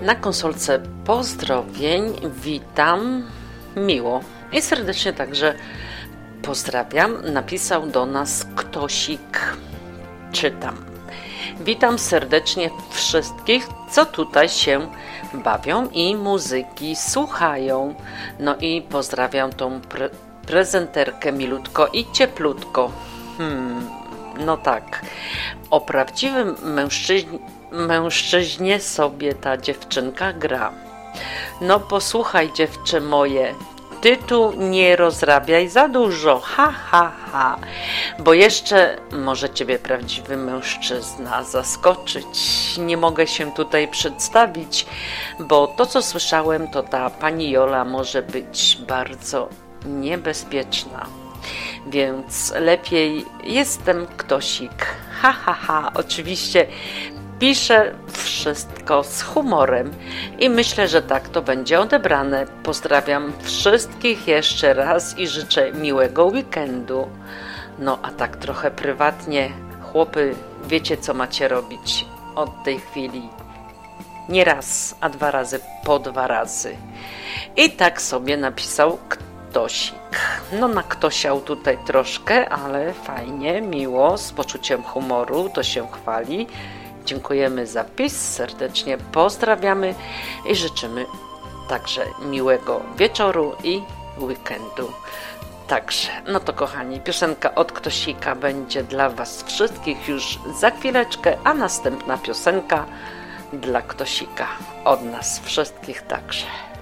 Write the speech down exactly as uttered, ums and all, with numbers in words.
Na konsolce pozdrowień witam miło i serdecznie także pozdrawiam. Napisał do nas ktośik. Czytam. Witam serdecznie wszystkich, co tutaj się bawią i muzyki słuchają. No i pozdrawiam tą pre- prezenterkę milutko i cieplutko. Hmm, no tak. O prawdziwym mężczyźnie, mężczyźnie sobie ta dziewczynka gra. No posłuchaj, dziewczę moje, ty tu nie rozrabiaj za dużo, ha, ha, ha, bo jeszcze może ciebie prawdziwy mężczyzna zaskoczyć. Nie mogę się tutaj przedstawić, bo to, co słyszałem, to ta pani Jola może być bardzo niebezpieczna. Więc lepiej jestem ktośik, ha, ha, ha, oczywiście piszę wszystko z humorem i myślę, że tak to będzie odebrane. Pozdrawiam wszystkich jeszcze raz i życzę miłego weekendu. No a tak trochę prywatnie, chłopy, wiecie co macie robić od tej chwili. Nie raz, a dwa razy po dwa razy. I tak sobie napisał ktośik. No naktosiał tutaj troszkę, ale fajnie, miło, z poczuciem humoru, to się chwali. Dziękujemy za wpis, serdecznie pozdrawiamy i życzymy także miłego wieczoru i weekendu. Także, no to kochani, piosenka od ktośika będzie dla was wszystkich już za chwileczkę, a następna piosenka dla ktośika od nas wszystkich także.